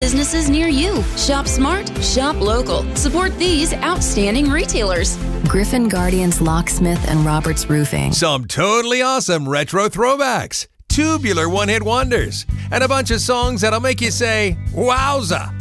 businesses near you. Shop smart, shop local. Support these outstanding retailers. Griffin Guardians Locksmith and Roberts Roofing. Some totally awesome retro throwbacks, tubular one-hit wonders, and a bunch of songs that'll make you say, wowza.